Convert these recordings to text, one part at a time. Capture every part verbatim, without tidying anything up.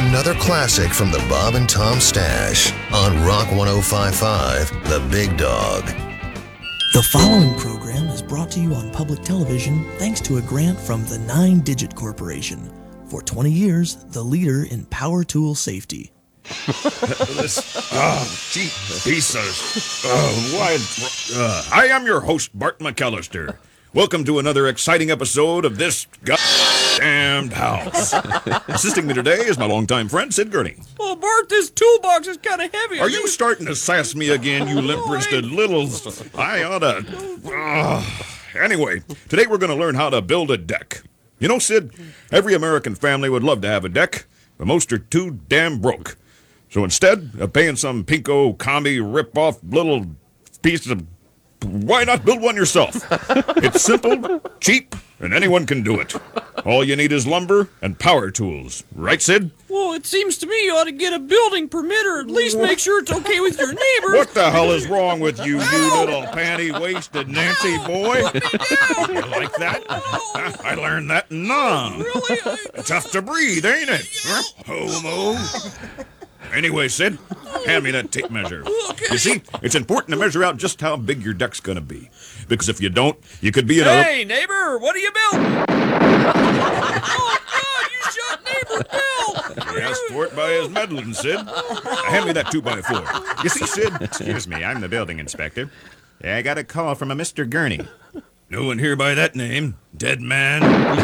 Another classic from the Bob and Tom Stash on Rock one oh five point five, The Big Dog. The following program is brought to you on public television thanks to a grant from the Nine Digit Corporation. For twenty years, the leader in power tool safety. This, oh, cheap pieces. Oh, why? Uh, I am your host, Bart McAllister. Welcome to another exciting episode of this goddamned house. Assisting me today is my longtime friend, Sid Gurney. Oh, Bart, this toolbox is kind of heavy. Are you starting to sass me again, you limp-wristed little... I oughta... Uh, anyway, today we're going to learn how to build a deck. You know, Sid, every American family would love to have a deck, but most are too damn broke. So instead of paying some pinko, commie, rip-off little piece of... Why not build one yourself? It's simple, cheap, and anyone can do it. All you need is lumber and power tools. Right, Sid? Well, it seems to me you ought to get a building permit or at least make sure it's okay with your neighbors. What the hell is wrong with you, you little panty-waisted Nancy boy? You like that? Huh? I learned that in Nam. Really? I... Tough to breathe, ain't it? Huh? Homo. Anyway, Sid, hand me that tape measure. Okay. You see, it's important to measure out just how big your deck's gonna be. Because if you don't, you could be in a... Hey, neighbor, what are you building? Oh, God, you shot neighbor Bill! He asked for it by his meddling, Sid. Hand me that two by four. You see, Sid... Excuse me, I'm the building inspector. I got a call from a Mister Gurney. No one here by that name. Dead man.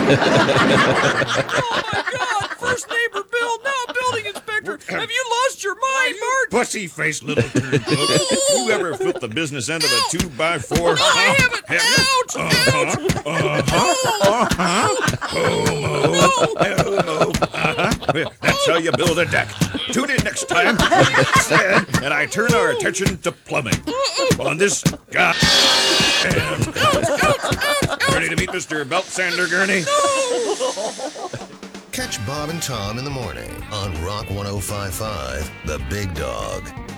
Oh, my God, first neighbor Bill, now building inspector. Have you lost your mind, Bart? Pussy-faced little turncoat. You ever flipped the business end of a two by four? I haven't. Ouch! Uh-huh. Uh-huh. Uh-huh. Homo. Homo. Uh-huh. That's how you build a deck. Tune in next time, Sid, and I turn our attention to plumbing. On this goddamn... Ready to meet Mister Belt Sander Gurney? Catch Bob and Tom in the morning on Rock one oh five point five, The Big Dog.